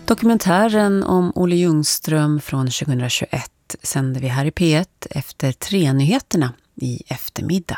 Dokumentären om Olle Ljungström från 2021 sände vi här i P1 efter 3-nyheterna i eftermiddag.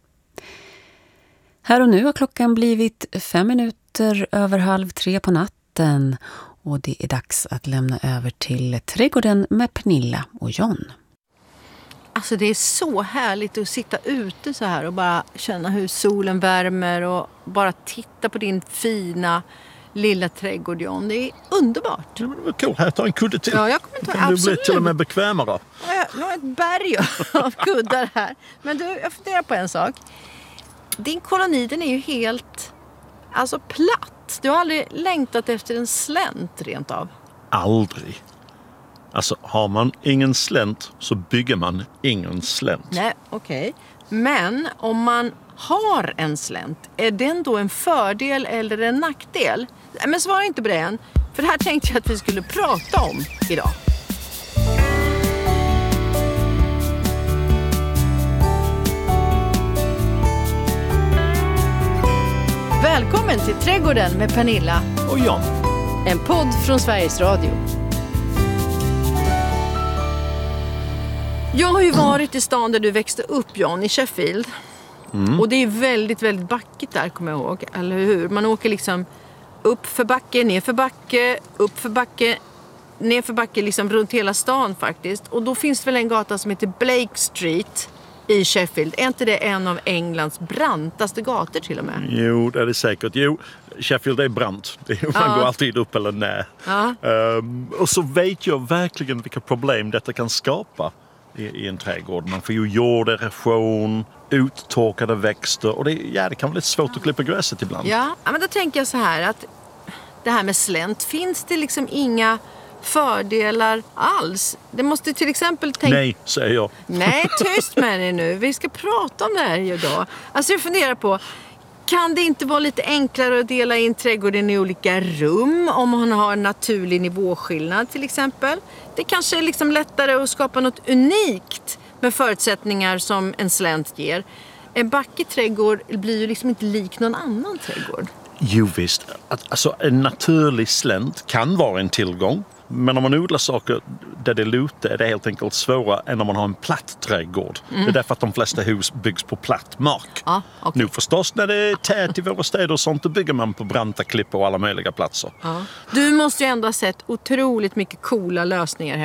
Här och nu har klockan blivit 5 minuter över 2:30 på natten och det är dags att lämna över till Trädgården med Pernilla och John. Alltså det är så härligt att sitta ute så här och bara känna hur solen värmer och bara titta på din fina lilla trädgård, John. Det är underbart. Ja, men det var cool. Här, ta en kudde till. Ja, jag kommer ta kan du bli till och med bekvämare. Ja, jag har ett berg av kuddar här. Men du, jag funderar på en sak. Din koloni, den är ju helt platt. Du har aldrig längtat efter en slänt rent av. Aldrig. Alltså, har man ingen slänt så bygger man ingen slänt. Nej, okej. Men om man har en slänt, är den då en fördel eller en nackdel? Men svara inte på det än. För det här tänkte jag att vi skulle prata om idag. Välkommen till Trädgården med Pernilla och John. En podd från Sveriges Radio. Jag har ju varit i stan där du växte upp, John, i Sheffield. Och det är väldigt, väldigt backigt där, kommer jag ihåg. Eller hur? Man åker liksom upp för backe, ner för backe, upp för backe, ner för backe, liksom runt hela stan faktiskt. Och då finns det väl en gata som heter Blake Street i Sheffield. Är inte det en av Englands brantaste gator till och med? Jo, det är det säkert. Jo, Sheffield är brant. Man går alltid upp eller ner. Ja. Och så vet jag verkligen vilka problem detta kan skapa i en trädgård. Man får ju jorderosion, uttorkade växter och det kan vara lite svårt att klippa gräset ibland. Ja, men då tänker jag så här att det här med slänt, finns det liksom inga fördelar alls? Det måste till exempel Nej, säger jag. Nej, tyst med dig nu. Vi ska prata om det här idag. Alltså jag funderar på, kan det inte vara lite enklare att dela in trädgården i olika rum om man har en naturlig nivåskillnad till exempel? Det kanske är liksom lättare att skapa något unikt med förutsättningar som en slänt ger. En backig trädgård blir ju liksom inte lik någon annan trädgård. Jo visst, alltså en naturlig slänt kan vara en tillgång. Men om man odlar saker där det lutar är det helt enkelt svårare än om man har en platt trädgård. Det är därför att de flesta hus byggs på platt mark. Ja, okay. Nu förstås när det är tät i våra städer och sånt, då bygger man på branta klippor och alla möjliga platser. Ja. Du måste ju ändå ha sett otroligt mycket coola lösningar